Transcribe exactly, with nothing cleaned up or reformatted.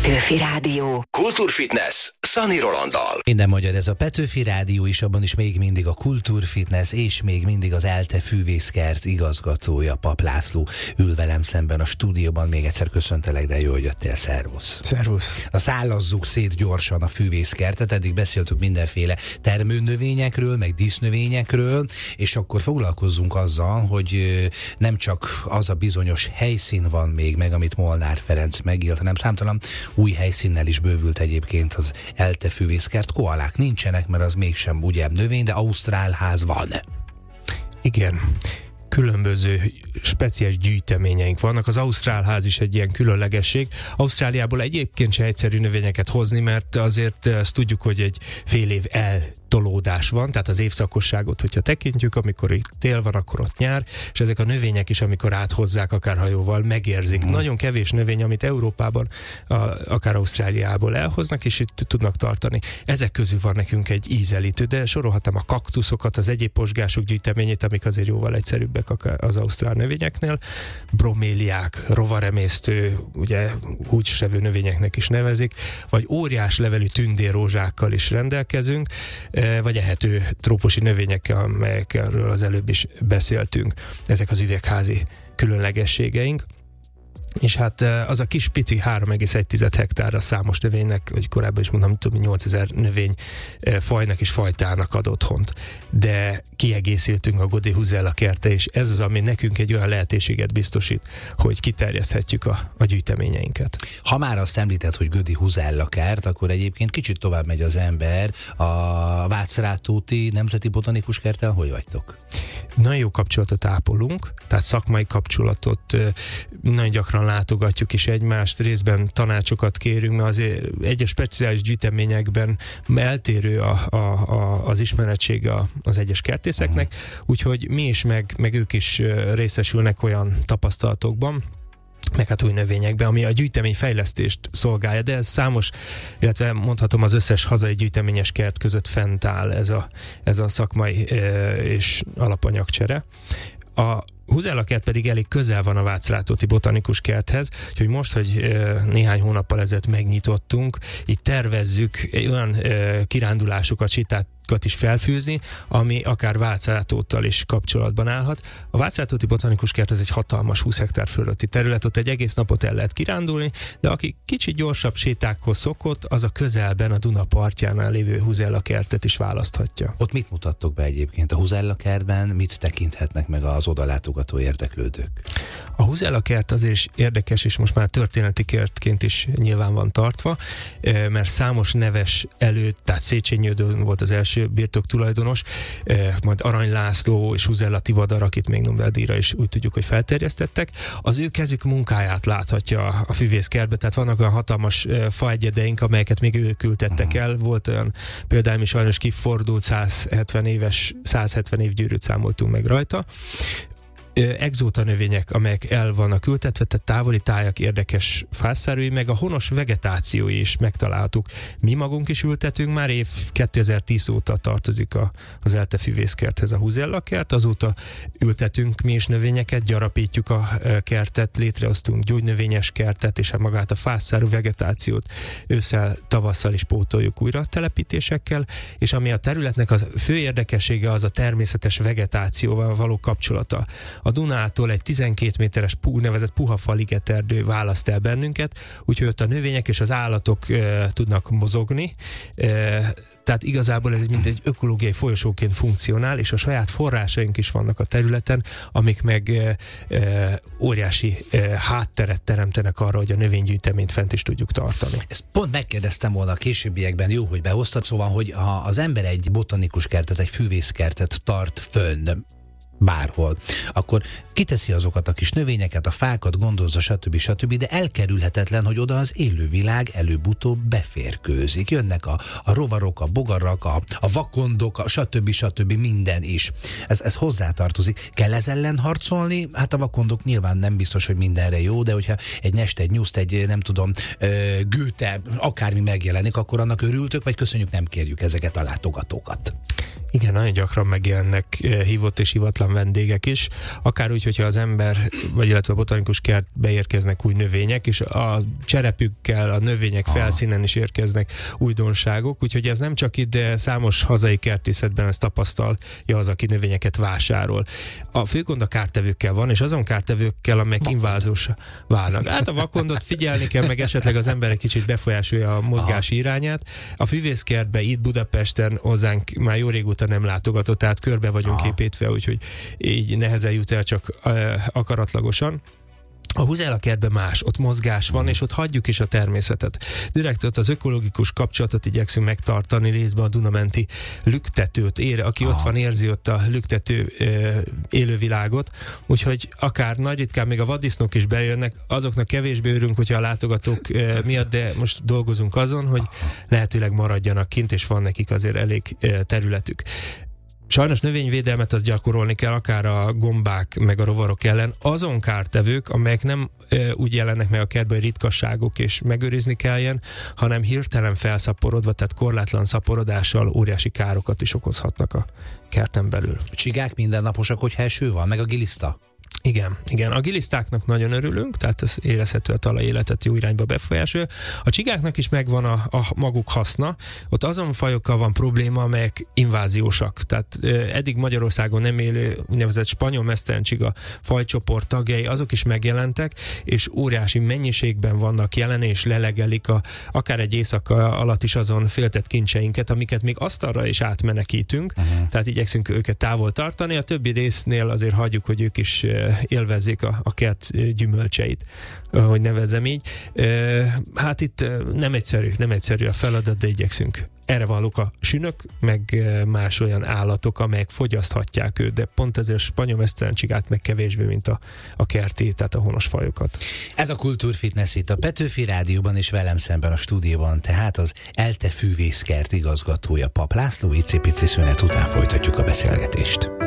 Petőfi Rádió. Kultúrfitness Szani Rolanddal. Minden magyar, ez a Petőfi Rádió is, abban is még mindig a Kultúrfitness, és még mindig az ELTE Fűvészkert igazgatója, Pap László ül velem szemben a stúdióban. Még egyszer köszöntelek, de jó, hogy jöttél. Szervusz. Szervusz. Na, szállazzuk szét gyorsan a fűvészkertet, eddig beszéltük mindenféle termőnövényekről, meg dísznövényekről, és akkor foglalkozzunk azzal, hogy nem csak az a bizonyos helyszín van még meg, amit Molnár Ferenc megírt, hanem számtalan új helyszínnel is bővült egyébként az ELTE Fűvészkert. Koalák nincsenek, mert az mégsem ugye növény, de ausztrálház van. Igen. Különböző speciális gyűjteményeink vannak. Az ausztrálház is egy ilyen különlegesség. Ausztráliából egyébként se egyszerű növényeket hozni, mert azért azt tudjuk, hogy egy fél év eltolódás van, tehát az évszakosságot, hogyha tekintjük, amikor itt tél van, akkor ott nyár, és ezek a növények is, amikor áthozzák akár hajóval, megérzik. Mm. Nagyon kevés növény, amit Európában, a, akár Ausztráliából elhoznak, és itt tudnak tartani. Ezek közül van nekünk egy ízelítő, de sorolhatom a kaktuszokat, az egyéb posgások gyűjteményét, amik azért jóval egyszerűbbek az ausztrál növényeknél, broméliák, rovaremésztő, ugye húgysevő növényeknek is nevezik, vagy óriás levelű tündérrózsákkal is rendelkezünk, vagy ehető trópusi növényekkel, amelyekről az előbb is beszéltünk. Ezek az üvegházi különlegességeink. És hát az a kis pici három egész egy hektárra számos növénynek, hogy korábban is mondtam, több mint nyolcezer növény fajnak és fajtának ad otthont. De kiegészítünk a Godi Huzella kerttel, és ez az, ami nekünk egy olyan lehetőséget biztosít, hogy kiterjeszthetjük a, a gyűjteményeinket. Ha már azt említett, hogy Godi Huzella kert, akkor egyébként kicsit tovább megy az ember. A Vácrátóti Nemzeti Botanikus Kerttel hogy vagytok? Nagyon jó kapcsolatot ápolunk, tehát szakmai kapcsolatot nagyon gyakran látogatjuk is egymást, részben tanácsokat kérünk, mert azért egyes speciális gyűjteményekben eltérő a, a, a, az ismeretsége az egyes kertészeknek, úgyhogy mi is, meg, meg ők is részesülnek olyan tapasztalatokban, meg hát új növényekben, ami a gyűjtemény fejlesztést szolgálja, de ez számos, illetve mondhatom az összes hazai gyűjteményes kert között fent áll ez a, ez a szakmai és alapanyagcsere. A Huzella kert pedig elég közel van a Vácrátóti Botanikus Kerthez, úgyhogy most, hogy néhány hónappal ezelőtt megnyitottunk, itt tervezzük olyan kirándulásokat, sétákat is felfűzni, ami akár Vácrátóttal is kapcsolatban állhat. A Vácrátóti Botanikus Kert az egy hatalmas húsz hektár fölötti terület, ott egy egész napot el lehet kirándulni, de aki kicsit gyorsabb sétákhoz szokott, az a közelben, a Duna partjánál lévő Huzella kertet is választhatja. Ott mit mutattok be egyébként a Huzella kertben, mit tekinthetnek meg az odalátogató érdeklődők? A Huzella kert azért is érdekes, és most már történeti kertként is nyilván van tartva, mert számos neves előtt, tehát Széchenyi Ödön volt az első birtok tulajdonos, majd Arany László és Huzella Tivadar, akit még Nobel-díjra is úgy tudjuk, hogy felterjesztettek, az ő kezük munkáját láthatja a füvészkertbe, tehát vannak olyan hatalmas faegyedeink, amelyeket még ők ültettek el. Volt olyan például, ami sajnos kifordult, száz hetven éves, száz hetven év gyűrűt számoltunk meg rajta. Exóta növények, amelyek el vannak ültetve, tehát távoli tájak érdekes fászszerűi, meg a honos vegetációi is megtaláltuk. Mi magunk is ültetünk, már év kétezer-tíz óta tartozik a, az ELTE Fűvészkerthez a Huzella kert, azóta ültetünk mi is növényeket, gyarapítjuk a kertet, létrehoztunk gyógynövényes kertet, és magát a fászszerű vegetációt ősszel, tavasszal is pótoljuk újra telepítésekkel, és ami a területnek a fő érdekessége, az a természetes vegetációval való kapcsolata. A Dunától egy tizenkét méteres úgynevezett puha faligeterdő választ el bennünket, úgyhogy ott a növények és az állatok e, tudnak mozogni, e, tehát igazából ez mint egy ökológiai folyosóként funkcionál, és a saját forrásaink is vannak a területen, amik meg e, e, óriási e, hátteret teremtenek arra, hogy a növénygyűjteményt fent is tudjuk tartani. Ezt pont megkérdeztem volna a későbbiekben, jó, hogy behoztad, szóval, hogy ha az ember egy botanikus kertet, egy fűvészkertet tart fönn, bárhol, akkor kiteszi azokat a kis növényeket, a fákat, gondozza, stb. stb., de elkerülhetetlen, hogy oda az élővilág előbb-utóbb beférkőzik. Jönnek a, a rovarok, a bogarak, a, a vakondok, a stb. stb. Minden is. Ez, ez hozzátartozik. Kell ez ellen harcolni? Hát a vakondok nyilván nem biztos, hogy mindenre jó, de hogyha egy nest, egy nyuszt, egy nem tudom, Goethe, akármi megjelenik, akkor annak örültök, vagy köszönjük, nem kérjük ezeket a látogatókat? Igen, nagyon gyakran megjelennek hívott és hivatlan vendégek is, akár úgy, hogyha az ember, vagy illetve a botanikus kertbe érkeznek új növények, és a cserepükkel, a növények felszínen is érkeznek újdonságok, úgyhogy ez nem csak itt, de számos hazai kertészetben ezt tapasztalja az, aki növényeket vásárol. A fő gond a kártevőkkel van, és azon kártevőkkel, amelyek invázós válnak. Hát a vakondot figyelni kell, meg esetleg az ember egy kicsit befolyásolja a mozgási irányát. A füvészkertbe itt Budapesten hozzánk már jó régóta nem látogatott, tehát körbe vagyunk Aha. építve, úgyhogy így nehezen jut el csak uh, akaratlagosan. A Huzella kertben más, ott mozgás van, és ott hagyjuk is a természetet. Direkt ott az ökológikus kapcsolatot igyekszünk megtartani, részben a Dunamenti lüktetőt ér, aki Aha. ott van, érzi ott a lüktető e, élővilágot, úgyhogy akár nagy ritkán még a vaddisznók is bejönnek, azoknak kevésbé örülünk, hogyha a látogatók e, miatt, de most dolgozunk azon, hogy lehetőleg maradjanak kint, és van nekik azért elég e, területük. Sajnos növényvédelmet azt gyakorolni kell, akár a gombák meg a rovarok ellen. Azon kártevők, amelyek nem e, úgy jelennek meg a kertben, hogy ritkasságok és megőrizni kelljen, hanem hirtelen felszaporodva, tehát korlátlan szaporodással óriási károkat is okozhatnak a kerten belül. A csigák mindennaposak, hogyha eső van, meg a giliszta? Igen, igen. A gilisztáknak nagyon örülünk, tehát ez érezhető a talajéletet jó irányba befolyásolja. A csigáknak is megvan a, a maguk haszna. Ott azon fajokkal van probléma, amelyek inváziósak. Tehát eddig Magyarországon nem élő úgynevezett spanyol meztelen csiga fajcsoport tagjai, azok is megjelentek, és óriási mennyiségben vannak jelen, és lelegelik a, akár egy éjszaka alatt is azon féltett kincseinket, amiket még asztalra is átmenekítünk, uh-huh. tehát igyekszünk őket távol tartani. A többi résznél azért hagyjuk, hogy ők is élvezzék a, a kert gyümölcseit, hogy nevezzem így. Hát itt nem egyszerű, nem egyszerű a feladat, de igyekszünk. Erre valók a sünök, meg más olyan állatok, amelyek fogyaszthatják őt, de pont ezért a spanyol meztelen csigát meg kevésbé, mint a, a kerti, tehát a honos fajokat. Ez a Kultúrfitness itt a Petőfi Rádióban és velem szemben a stúdióban, tehát az ELTE fűvészkert igazgatója Pap László, icipici szünet után folytatjuk a beszélgetést.